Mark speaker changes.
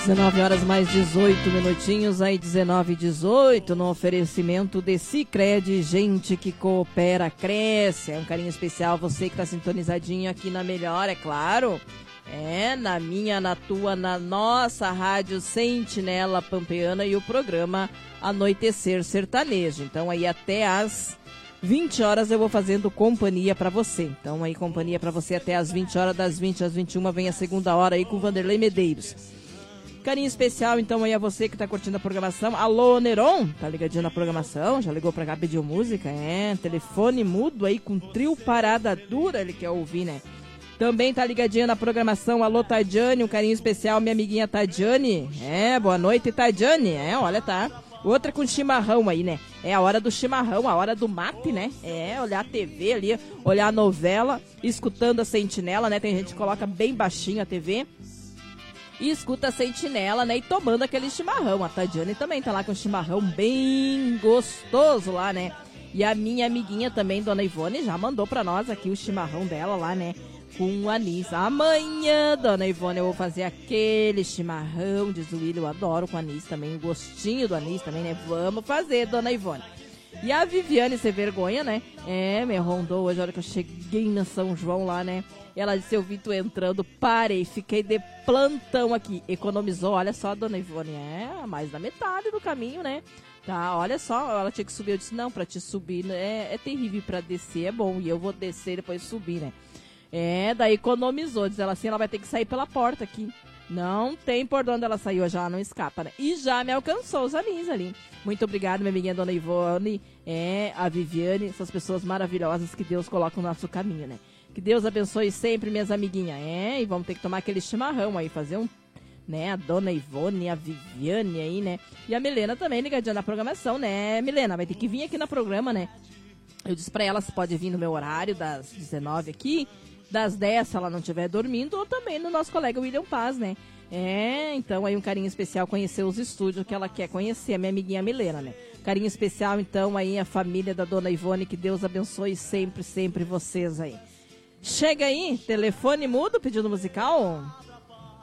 Speaker 1: 19 horas mais 18 minutinhos, aí 19 e 18, no oferecimento de Sicredi, gente que coopera, cresce. É um carinho especial, você que tá sintonizadinho aqui na melhor, é claro. Na minha, na tua, na nossa rádio Sentinela Pampeana e o programa Anoitecer Sertanejo. Então aí até às 20 horas eu vou fazendo companhia pra você. Então aí companhia pra você até às 20 horas, das 20 às 21 vem a segunda hora aí com o Vanderlei Medeiros. Carinho especial, então, aí a você que tá curtindo a programação. Alô, Neron, tá ligadinho na programação? Já ligou pra cá, pediu música? Telefone mudo aí com trio Parada Dura, ele quer ouvir, né? Também tá ligadinho na programação. Alô, Tadiane, um carinho especial, minha amiguinha Tadiane. Boa noite, Tadiane. Olha, tá. Outra com chimarrão aí, né? É a hora do chimarrão, a hora do mate, né? Olhar a TV ali, olhar a novela, escutando a Sentinela, né? Tem gente que coloca bem baixinho a TV e escuta a Sentinela, né? E tomando aquele chimarrão. A Tadiane também tá lá com um chimarrão bem gostoso lá, né? E a minha amiguinha também, Dona Ivone, já mandou pra nós aqui o chimarrão dela lá, né? Com o anis. Amanhã, Dona Ivone, eu vou fazer aquele chimarrão, diz o William, eu adoro com anis também, o gostinho do anis também, né? Vamos fazer, Dona Ivone. E a Viviane, sem vergonha, né? Me rondou hoje, a hora que eu cheguei na São João lá, né? Ela disse, eu vi tu entrando, parei, fiquei de plantão aqui. Economizou, olha só, Dona Ivone, mais da metade do caminho, né? Tá, olha só, ela tinha que subir, eu disse, não, pra te subir é terrível, pra descer é bom, e eu vou descer e depois subir, né? Daí economizou, diz ela assim, ela vai ter que sair pela porta aqui. Não tem por onde ela saiu, já não escapa, né? E já me alcançou os anis ali. Muito obrigada, minha amiguinha Dona Ivone, a Viviane, essas pessoas maravilhosas que Deus coloca no nosso caminho, né? Que Deus abençoe sempre minhas amiguinhas, e vamos ter que tomar aquele chimarrão aí, fazer né? A Dona Ivone, a Viviane aí, né? E a Milena também ligadinha na programação, né? Milena, vai ter que vir aqui no programa, né? Eu disse pra ela se pode vir no meu horário, das 19 aqui, das 10 se ela não estiver dormindo, ou também no nosso colega William Paz, né? Então aí um carinho especial, conhecer os estúdios que ela quer conhecer, a minha amiguinha Milena, né? Carinho especial, então, aí a família da Dona Ivone, que Deus abençoe sempre, sempre vocês aí. Chega aí, telefone mudo, pedido musical.